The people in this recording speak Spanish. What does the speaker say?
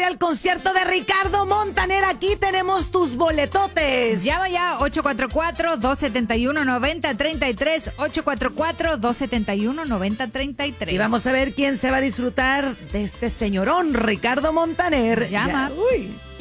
ir al concierto de Ricardo Montaner. Aquí tenemos tus boletotes. Llama ya 844-271-9033. 844-271-9033. Y vamos a ver quién se va a disfrutar de este señorón Ricardo Montaner. Llama. Ya, uy.